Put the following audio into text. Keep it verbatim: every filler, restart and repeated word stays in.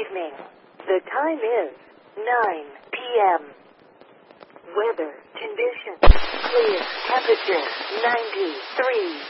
evening. The time is nine p.m. Weather conditions. Clear. Temperature ninety-three